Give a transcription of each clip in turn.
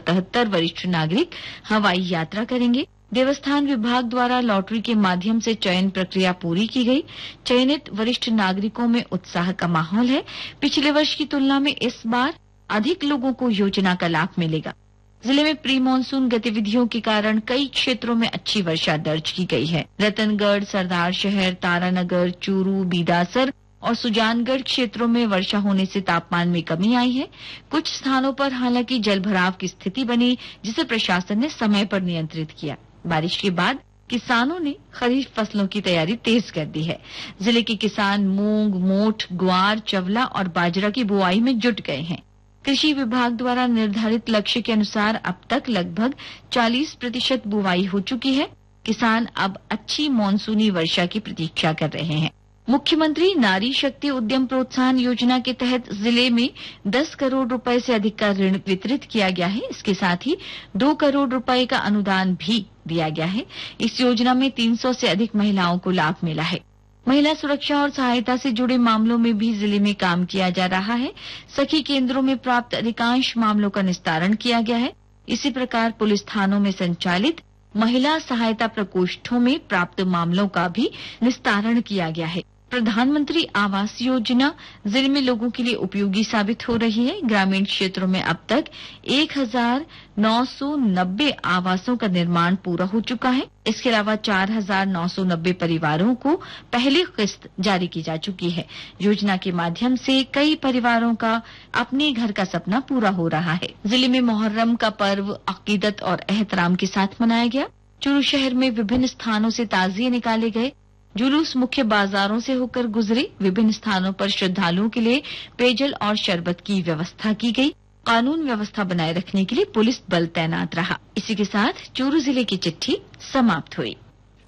377 वरिष्ठ नागरिक हवाई यात्रा करेंगे। देवस्थान विभाग द्वारा लॉटरी के माध्यम से चयन प्रक्रिया पूरी की गई। चयनित वरिष्ठ नागरिकों में उत्साह का माहौल है। पिछले वर्ष की तुलना में इस बार अधिक लोगों को योजना का लाभ मिलेगा। जिले में प्री मानसून गतिविधियों के कारण कई क्षेत्रों में अच्छी वर्षा दर्ज की गई है। रतनगढ़, सरदार शहर, तारानगर, चूरू, बीदासर और सुजानगढ़ क्षेत्रों में वर्षा होने से तापमान में कमी आई है। कुछ स्थानों पर हालांकि जलभराव की स्थिति बनी, जिसे प्रशासन ने समय पर नियंत्रित किया। बारिश के बाद किसानों ने खरीफ फसलों की तैयारी तेज कर दी है। जिले के किसान मूंग, मोठ, ग्वार, चवला और बाजरा की बुआई में जुट गए हैं। कृषि विभाग द्वारा निर्धारित लक्ष्य के अनुसार अब तक लगभग 40% बुवाई हो चुकी है। किसान अब अच्छी मानसूनी वर्षा की प्रतीक्षा कर रहे हैं। मुख्यमंत्री नारी शक्ति उद्यम प्रोत्साहन योजना के तहत जिले में 10 करोड़ रुपए से अधिक का ऋण वितरित किया गया है। इसके साथ ही 2 करोड़ रुपए का अनुदान भी दिया गया है। इस योजना में 300 से अधिक महिलाओं को लाभ मिला है। महिला सुरक्षा और सहायता से जुड़े मामलों में भी जिले में काम किया जा रहा है। सखी केंद्रों में प्राप्त अधिकांश मामलों का निस्तारण किया गया है। इसी प्रकार पुलिस थानों में संचालित महिला सहायता प्रकोष्ठों में प्राप्त मामलों का भी निस्तारण किया गया है। प्रधानमंत्री आवास योजना जिले में लोगों के लिए उपयोगी साबित हो रही है। ग्रामीण क्षेत्रों में अब तक 1990 आवासों का निर्माण पूरा हो चुका है। इसके अलावा 4990 परिवारों को पहली किस्त जारी की जा चुकी है। योजना के माध्यम से कई परिवारों का अपने घर का सपना पूरा हो रहा है। जिले में मुहर्रम का पर्व अकीदत और एहतराम के साथ मनाया गया। चूरू शहर में विभिन्न स्थानों से ताजिए निकाले गए। जुलूस मुख्य बाजारों से होकर गुजरे। विभिन्न स्थानों पर श्रद्धालुओं के लिए पेयजल और शरबत की व्यवस्था की गई। कानून व्यवस्था बनाए रखने के लिए पुलिस बल तैनात रहा। इसी के साथ चूरू जिले की चिट्ठी समाप्त हुई।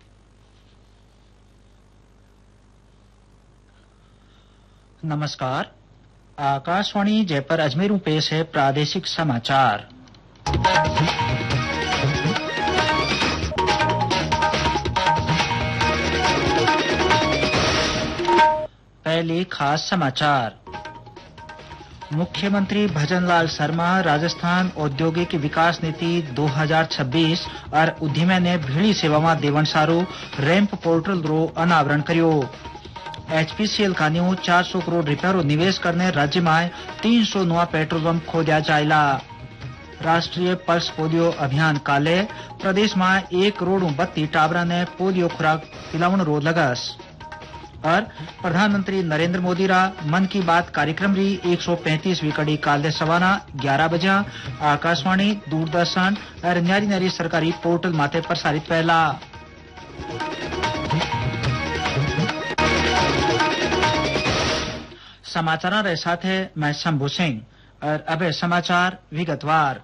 नमस्कार, आकाशवाणी जयपुर अजमेर में पेश है प्रादेशिक समाचार। पहले खास समाचार। मुख्यमंत्री भजनलाल शर्मा राजस्थान औद्योगिक विकास नीति 2026 और उद्यमी ने भीड़ी सेवा में देवण सारू रैंप पोर्टल रो अनावरण करियो। एचपीसीएल का 400 करोड़ रुपया रो निवेश करने राज्य में 300 नवा पेट्रोल पंप खोदा जायला। राष्ट्रीय पल्स पोलियो अभियान काले प्रदेश में 1 करोड़ 32 टाबरा ने पोलियो खुराक पिलावण रो लगस। और प्रधानमंत्री नरेंद्र मोदी रा मन की बात कार्यक्रम री 135वीं कड़ी काल सवाना 11 बजे आकाशवाणी, दूरदर्शन और न्यारी न्यारी सरकारी पोर्टल माथे प्रसारित पहला। समाचार रे साथ है मैं शंभू सिंह और अब समाचार विगतवार।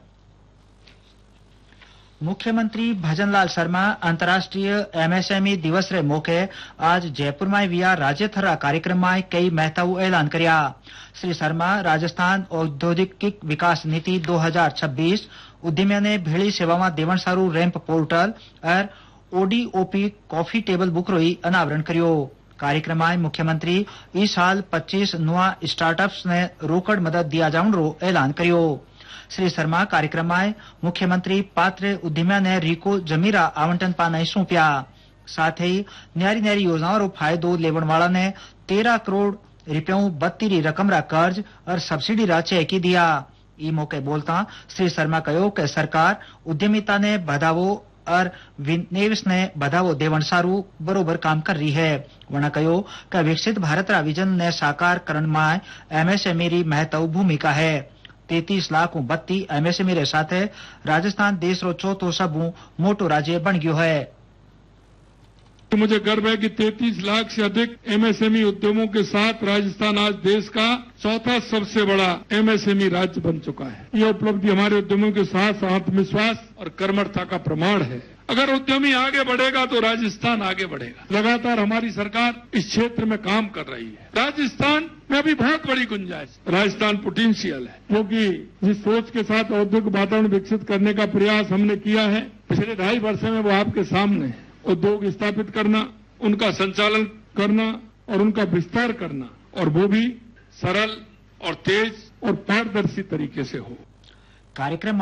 मुख्यमंत्री भजनलाल शर्मा अंतर्राष्ट्रीय एमएसएमई दिवस रे मौके आज जयपुर में विया राज्य थरा कार्यक्रम में कई महत्व ऐलान करया। श्री शर्मा राजस्थान औद्योगिक विकास नीति 2026 उद्यमियों ने भेड़ी सेवा में देवण सारू रैंप पोर्टल और ओडीओपी कॉफी टेबल बुक रोई अनावरण करियो। कार्यक्रम में मुख्यमंत्री इस साल 25 नुआ स्टार्टअप्स ने रोकड़ मदद दिया जावन रो ऐलान करियो। श्री शर्मा कार्यक्रम में मुख्यमंत्री पात्र उद्यमियों ने रिको जमीरा आवंटन पाना सौंपया। साथ ही न्यारी न्यारी योजनाओं रो फायदो लेवण वाला ने 13 करोड़ रुपयों 32 रकम रा कर्ज और सब्सिडी रा चेक दिया। ई मौके बोलता श्री शर्मा कहो कि सरकार उद्यमिता ने बढ़ावो और निवेश ने बढ़ावो देवण सारू बरोबर काम कर रही है। वना कहो कि विकसित भारत रा विजन ने साकार करने में एमएसएमई री महत्व भूमिका है। 33 लाख 32 एमएसएमई रे साथ राजस्थान देश रो चौथो सबू मोटो राज्य बन गयो है। मुझे गर्व है कि 33 लाख से अधिक एमएसएमई उद्यमों के साथ राजस्थान आज देश का चौथा सबसे बड़ा एमएसएमई राज्य बन चुका है। यह उपलब्धि हमारे उद्यमों के साथ आत्मविश्वास और कर्मठता का प्रमाण है। अगर उद्यमी आगे बढ़ेगा तो राजस्थान आगे बढ़ेगा। लगातार हमारी सरकार इस क्षेत्र में काम कर रही है। राजस्थान में अभी बहुत बड़ी गुंजाइश, राजस्थान पोटेंशियल है, क्योंकि जिस सोच के साथ औद्योगिक वातावरण विकसित करने का प्रयास हमने किया है पिछले 2.5 वर्ष में, वो आपके सामने है। उद्योग स्थापित करना, उनका संचालन करना और उनका विस्तार करना, और वो भी सरल और तेज और पारदर्शी तरीके से हो। कार्यक्रम